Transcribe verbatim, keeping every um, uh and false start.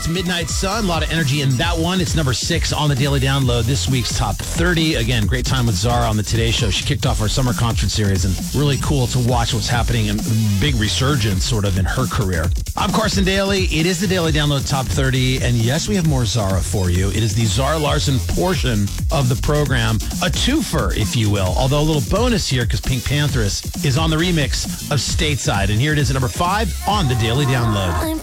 It's Midnight Sun, a lot of energy in that one. It's number six on the Daily Download, this week's top thirty. Again, great time with Zara on the Today Show. She kicked off our summer concert series, and really cool to watch what's happening and big resurgence sort of in her career. I'm Carson Daly. It is the Daily Download top thirty, and yes, we have more Zara for you. It is the Zara Larson portion of the program, a twofer, if you will, although a little bonus here because Pink Panthers is on the remix of Stateside, and here it is at number five on the Daily Download.